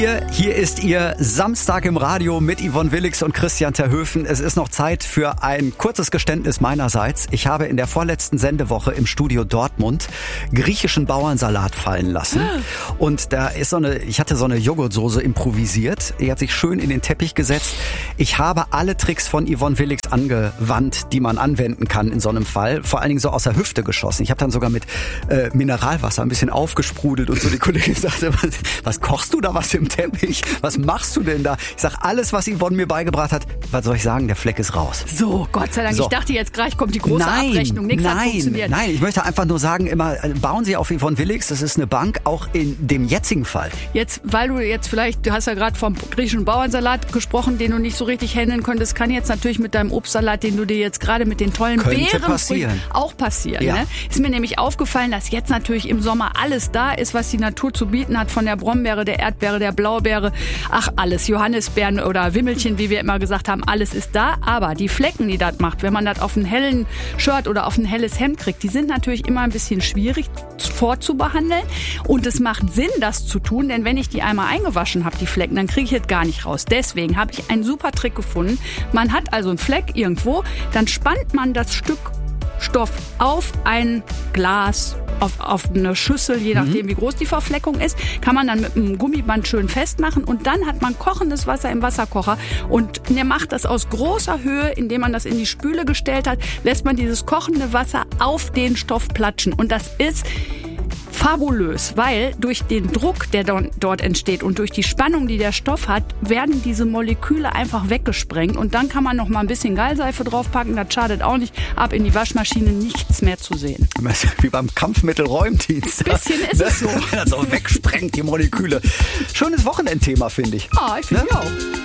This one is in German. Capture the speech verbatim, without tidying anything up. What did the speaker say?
Hier, hier ist Ihr Samstag im Radio mit Yvonne Willix und Christian Terhöfen. Es ist noch Zeit für ein kurzes Geständnis meinerseits. Ich habe in der vorletzten Sendewoche im Studio Dortmund griechischen Bauernsalat fallen lassen. Und da ist so eine, ich hatte so eine Joghurtsoße improvisiert. Die hat sich schön in den Teppich gesetzt. Ich habe alle Tricks von Yvonne Willix angewandt, die man anwenden kann in so einem Fall. Vor allen Dingen so aus der Hüfte geschossen. Ich habe dann sogar mit äh, Mineralwasser ein bisschen aufgesprudelt und so. Die Kollegin sagte, was, was kochst du da was im Teppich? Was machst du denn da? Ich sag, alles, was Yvonne mir beigebracht hat, was soll ich sagen, der Fleck ist raus. So, Gott sei Dank. So. Ich dachte jetzt gleich kommt die große nein, Abrechnung. Nichts nein, hat funktioniert. Nein, ich möchte einfach nur sagen, immer bauen Sie auf Yvonne Willix. Das ist eine Bank, auch in dem jetzigen Fall. Jetzt, weil du jetzt vielleicht, du hast ja gerade vom griechischen Bauernsalat gesprochen, den du nicht so richtig handeln konntest, kann jetzt natürlich mit deinem Obstsalat, den du dir jetzt gerade mit den tollen Könnte Beeren passieren. auch passieren. Ja. Ne? Ist mir nämlich aufgefallen, dass jetzt natürlich im Sommer alles da ist, was die Natur zu bieten hat, von der Brombeere, der Erdbeere, der Blaubeere, ach alles, Johannisbeeren oder Wimmelchen, wie wir immer gesagt haben, alles ist da. Aber die Flecken, die das macht, wenn man das auf einen hellen Shirt oder auf ein helles Hemd kriegt, die sind natürlich immer ein bisschen schwierig vorzubehandeln. Und es macht Sinn, das zu tun, denn wenn ich die einmal eingewaschen habe, die Flecken, dann kriege ich jetzt gar nicht raus. Deswegen habe ich einen super Trick gefunden. Man hat also einen Fleck irgendwo, dann spannt man das Stück Stoff auf ein Glas, auf, auf eine Schüssel, je nachdem, mhm. wie groß die Verfleckung ist, kann man dann mit einem Gummiband schön festmachen und dann hat man kochendes Wasser im Wasserkocher und der macht das aus großer Höhe, indem man das in die Spüle gestellt hat, lässt man dieses kochende Wasser auf den Stoff platschen und das ist fabulös, weil durch den Druck, der dort entsteht und durch die Spannung, die der Stoff hat, werden diese Moleküle einfach weggesprengt und dann kann man noch mal ein bisschen Gallseife draufpacken, das schadet auch nicht, ab in die Waschmaschine, nichts mehr zu sehen. Wie beim Kampfmittelräumdienst. Ein bisschen ist es so. Wenn das so wegsprengt, die Moleküle. Schönes Wochenendthema, finde ich. Ah, ich finde ne? auch.